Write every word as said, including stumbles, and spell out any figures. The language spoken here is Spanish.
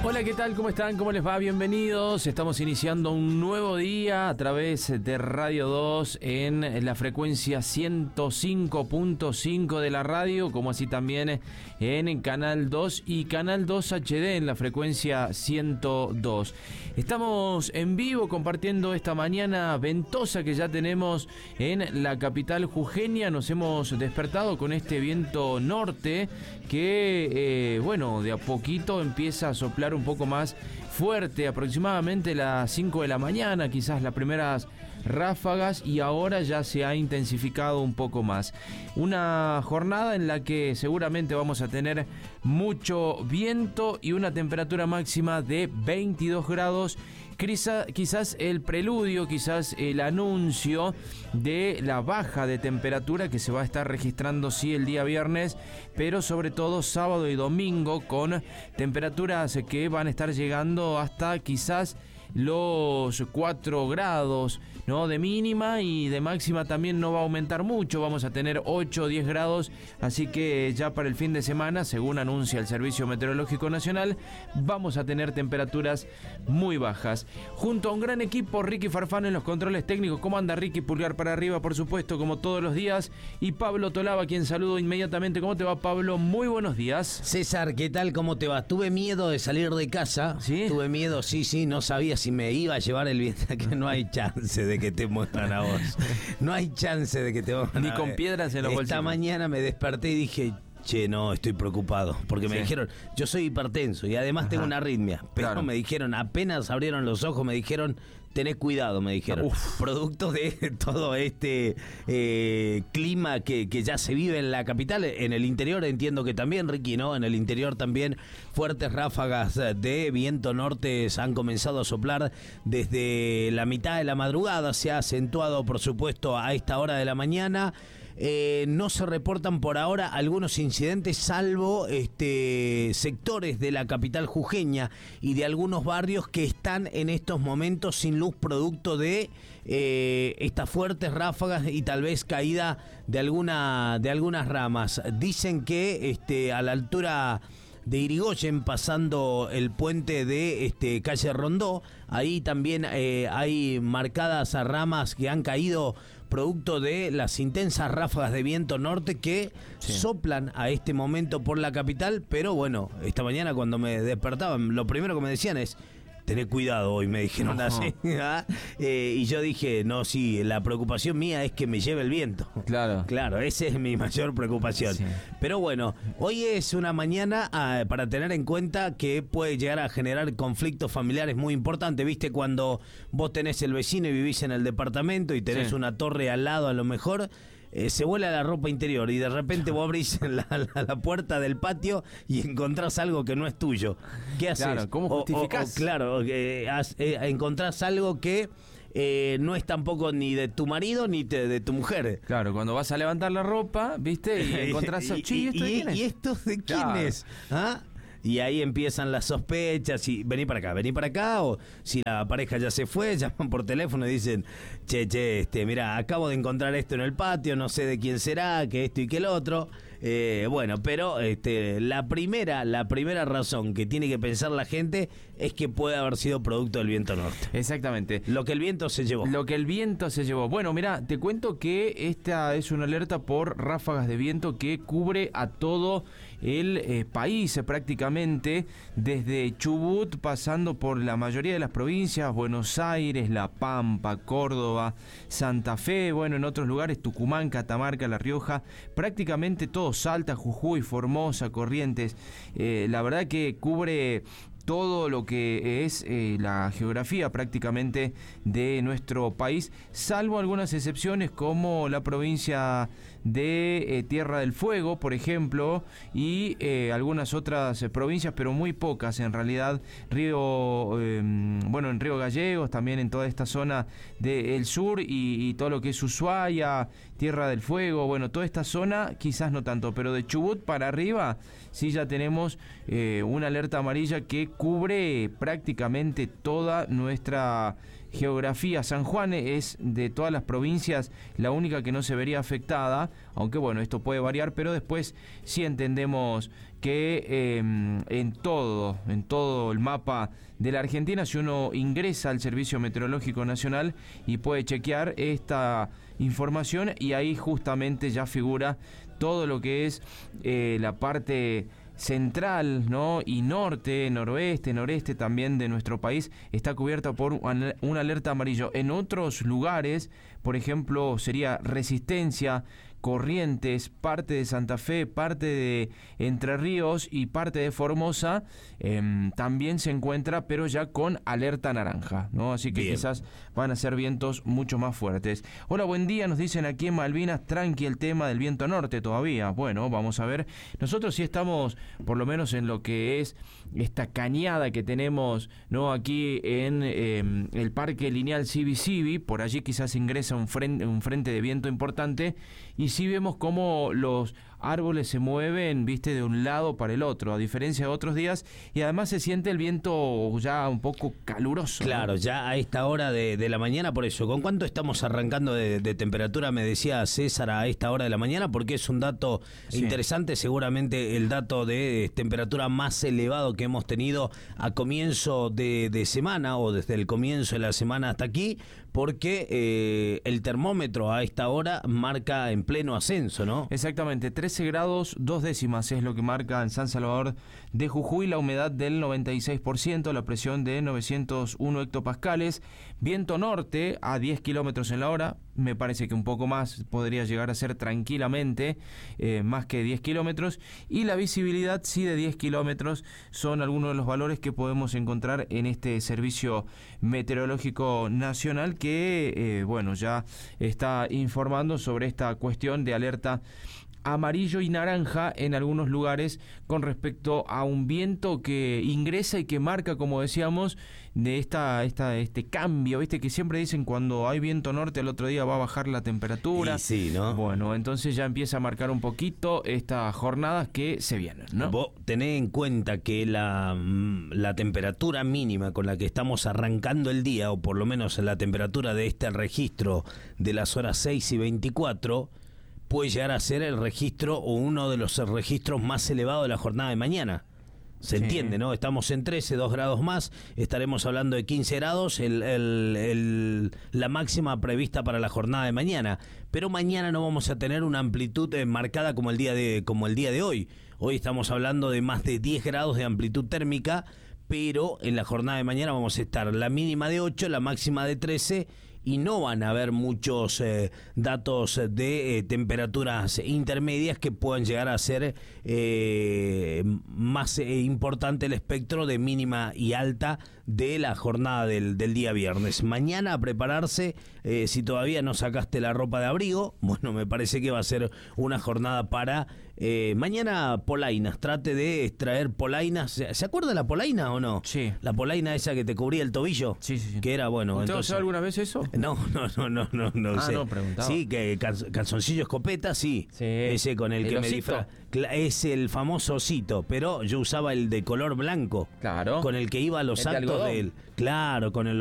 Hola, ¿qué tal? ¿Cómo están? ¿Cómo les va? Bienvenidos. Estamos iniciando un nuevo día a través de Radio dos en la frecuencia ciento cinco punto cinco de la radio, como así también en Canal dos y Canal dos H D en la frecuencia ciento dos. Estamos en vivo compartiendo esta mañana ventosa que ya tenemos en la capital jujeña. Nos hemos despertado con este viento norte que, eh, bueno, de a poquito empieza a soplar un poco más fuerte, aproximadamente las cinco de la mañana, quizás las primeras ráfagas, y ahora ya se ha intensificado un poco más. Una jornada en la que seguramente vamos a tener mucho viento y una temperatura máxima de veintidós grados. Quizás, quizás el preludio, quizás el anuncio de la baja de temperatura que se va a estar registrando sí el día viernes, pero sobre todo sábado y domingo, con temperaturas que van a estar llegando hasta quizás los cuatro grados, ¿no?, de mínima, y de máxima también no va a aumentar mucho. Vamos a tener ocho o diez grados, así que ya para el fin de semana, según anuncia el Servicio Meteorológico Nacional, vamos a tener temperaturas muy bajas. Junto a un gran equipo, Ricky Farfán en los controles técnicos. ¿Cómo anda, Ricky? Pulgar para arriba, por supuesto, como todos los días. Y Pablo Tolaba, quien saludo inmediatamente. ¿Cómo te va, Pablo? Muy buenos días. César, ¿qué tal? ¿Cómo te va? Tuve miedo de salir de casa. ¿Sí? Tuve miedo, sí, sí, no sabía si me iba a llevar el viento, que no hay chance de que te muevan a vos. No hay chance de que te muevan. Ni con piedras en los bolsillos. Esta mañana me desperté y dije, che, no, estoy preocupado, porque me sí. dijeron, yo soy hipertenso y además Ajá. tengo una arritmia, pero claro. me dijeron, apenas abrieron los ojos, me dijeron, tenés cuidado, me dijeron. Uf. Producto de todo este eh, clima que, que ya se vive en la capital, en el interior entiendo que también, Ricky, ¿no? En el interior también fuertes ráfagas de viento norte han comenzado a soplar desde la mitad de la madrugada, se ha acentuado, por supuesto, a esta hora de la mañana. Eh, no se reportan por ahora algunos incidentes, salvo este, sectores de la capital jujeña y de algunos barrios que están en estos momentos sin luz, producto de eh, estas fuertes ráfagas y tal vez caída de alguna de algunas ramas. Dicen que este, a la altura de Irigoyen, pasando el puente de este, calle Rondó, ahí también eh, hay marcadas ramas que han caído producto de las intensas ráfagas de viento norte que sí. soplan a este momento por la capital. Pero bueno, esta mañana cuando me despertaban, lo primero que me decían es, tené cuidado hoy, me dijeron no. así. eh, y yo dije, no, sí, la preocupación mía es que me lleve el viento. Claro. Claro, esa es mi mayor preocupación. Sí. Pero bueno, hoy es una mañana ah, para tener en cuenta que puede llegar a generar conflictos familiares muy importantes. ¿Viste? Cuando vos tenés el vecino y vivís en el departamento y tenés sí. una torre al lado, a lo mejor Eh, se vuela la ropa interior y de repente vos abrís la, la, la puerta del patio y encontrás algo que no es tuyo. ¿Qué haces? Claro, ¿cómo justificás? O, o, o, claro, eh, has, eh, encontrás algo que eh, no es tampoco ni de tu marido ni te, de tu mujer. Claro, cuando vas a levantar la ropa, ¿viste? Y encontrás... y, ¿Y, ¿esto de quién es? ¿Y esto de quién claro. es? ¿Ah? Y ahí empiezan las sospechas y vení para acá, vení para acá, o si la pareja ya se fue, llaman por teléfono y dicen, che, che, este, mira, acabo de encontrar esto en el patio, no sé de quién será, que esto y que el otro. Eh, bueno, pero este, la primera, la primera razón que tiene que pensar la gente es que puede haber sido producto del viento norte. Exactamente. Lo que el viento se llevó. Lo que el viento se llevó. Bueno, mira, te cuento que esta es una alerta por ráfagas de viento que cubre a todo el eh, país, eh, prácticamente. Desde Chubut, pasando por la mayoría de las provincias, Buenos Aires, La Pampa, Córdoba, Santa Fe, bueno, en otros lugares, Tucumán, Catamarca, La Rioja, prácticamente todo, Salta, Jujuy, Formosa, Corrientes. Eh, la verdad que cubre todo lo que es eh, la geografía prácticamente de nuestro país, salvo algunas excepciones como la provincia de eh, Tierra del Fuego, por ejemplo, y eh, algunas otras eh, provincias, pero muy pocas en realidad. Río, eh, bueno, en Río Gallegos, también en toda esta zona del sur y, y todo lo que es Ushuaia, Tierra del Fuego, bueno, toda esta zona quizás no tanto, pero de Chubut para arriba sí ya tenemos eh, una alerta amarilla que cubre prácticamente toda nuestra geografía. San Juan es de todas las provincias la única que no se vería afectada, aunque bueno, esto puede variar, pero después sí entendemos que eh, en todo, en todo el mapa de la Argentina, si uno ingresa al Servicio Meteorológico Nacional y puede chequear esta información, y ahí justamente ya figura todo lo que es eh, la parte central, ¿no? Y norte, noroeste, noreste también de nuestro país está cubierta por una alerta amarillo. En otros lugares, por ejemplo, sería Resistencia, Corrientes, parte de Santa Fe, parte de Entre Ríos y parte de Formosa, eh, también se encuentra, pero ya con alerta naranja, ¿no? Así que Bien. quizás van a ser vientos mucho más fuertes. Hola, buen día, nos dicen aquí en Malvinas, tranqui el tema del viento norte todavía. Bueno, vamos a ver. Nosotros sí estamos, por lo menos en lo que es esta cañada que tenemos, ¿no? Aquí en eh, el Parque Lineal Civi Civi, por allí quizás ingresa un frente, un frente de viento importante, y sí vemos cómo los árboles se mueven, viste, de un lado para el otro, a diferencia de otros días, y además se siente el viento ya un poco caluroso. Claro, ¿no? Ya a esta hora de, de la mañana, por eso, ¿con cuánto estamos arrancando de, de temperatura? Me decía César a esta hora de la mañana, porque es un dato sí. interesante, seguramente el dato de temperatura más elevado que hemos tenido a comienzo de, de semana, o desde el comienzo de la semana hasta aquí, porque eh, el termómetro a esta hora marca en pleno ascenso, ¿no? Exactamente, trece grados, dos décimas es lo que marca en San Salvador de Jujuy, la humedad del noventa y seis por ciento, la presión de novecientos uno hectopascales, viento norte a diez kilómetros en la hora, me parece que un poco más podría llegar a ser tranquilamente, eh, más que diez kilómetros, y la visibilidad sí de diez kilómetros son algunos de los valores que podemos encontrar en este Servicio Meteorológico Nacional, que eh, bueno, ya está informando sobre esta cuestión de alerta amarillo y naranja en algunos lugares con respecto a un viento que ingresa y que marca, como decíamos, de esta, esta este cambio, viste que siempre dicen cuando hay viento norte al otro día va a bajar la temperatura. Y sí, ¿no? Bueno, entonces ya empieza a marcar un poquito estas jornadas que se vienen, ¿no? Vos tenés en cuenta que la, la temperatura mínima con la que estamos arrancando el día, o por lo menos la temperatura de este registro de las horas seis y veinticuatro, puede llegar a ser el registro o uno de los registros más elevados de la jornada de mañana. Se sí. entiende, ¿no? Estamos en trece, dos grados más, estaremos hablando de quince grados, el, el, el, la máxima prevista para la jornada de mañana. Pero mañana no vamos a tener una amplitud eh, marcada como el día de, como el día de hoy. Hoy estamos hablando de más de diez grados de amplitud térmica, pero en la jornada de mañana vamos a estar la mínima de ocho, la máxima de trece, y no van a haber muchos eh, datos de eh, temperaturas intermedias que puedan llegar a ser eh, más eh, importante el espectro de mínima y alta de la jornada del, del día viernes. Mañana a prepararse, eh, si todavía no sacaste la ropa de abrigo, bueno, me parece que va a ser una jornada para eh, mañana polainas, trate de extraer polainas. ¿Se, ¿se acuerda de la polaina o no? Sí. La polaina esa que te cubría el tobillo. Sí, sí, sí. Que era, bueno, ¿Usted entonces... usó alguna vez eso? No, no, no, no, no, no ah, sé. no, preguntaba. Sí, que calzoncillo escopeta, sí. Sí. Ese con el, ¿El que osito? me disfra... Es el famoso osito, pero yo usaba el de color blanco. Claro. Con el que iba a los ¿El de actos algodón? del... Claro, con el